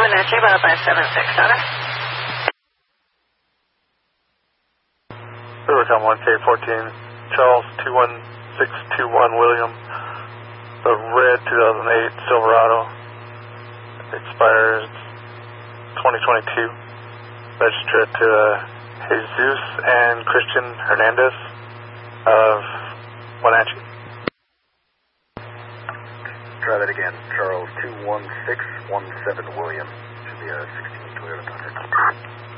Wenatchee, 576, over. Overcome 1K14, Charles 21621 William, the red 2008 Silverado, expires 2022, registered to Jesus and Christian Hernandez of Wenatchee. Try that again, Charles 21617 William, should be a 16 Toyota Tundra.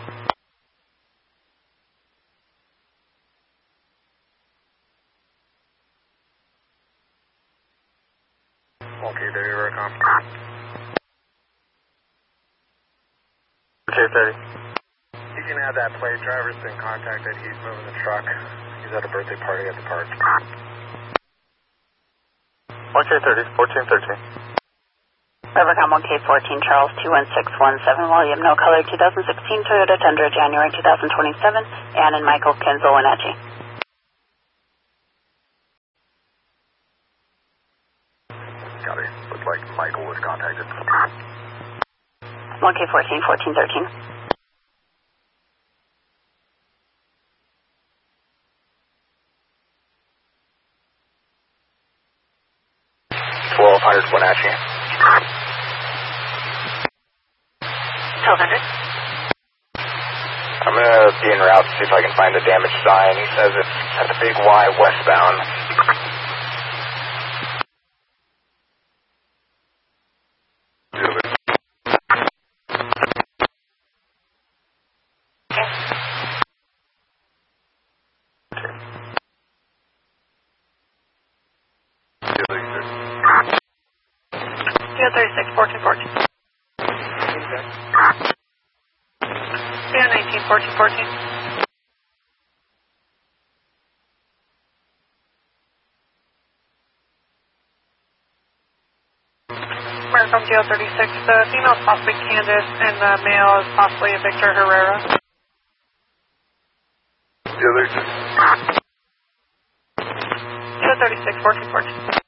Okay, there you are, Okay, 30. You can have that plate. Driver's been contacted. He's moving the truck. He's at a birthday party at the park. Okay, 30, 1413. Overcome 1K14, Charles 21617 William, no color, 2016 Toyota Tundra, January 2027, Ann and Michael Kinsel, Wenatchee. Got it. Looks like Michael was contacted. 1K14, 1413. Wenatchee. 1200. I'm gonna be en route to see if I can find the damaged sign. He says it's at the big Y westbound. Yeah, 36, 1414. Yeah, 19, 1414. Welcome, GL36. The female is possibly Candace, and the male is possibly Victor Herrera. GL36. GL36, 1414.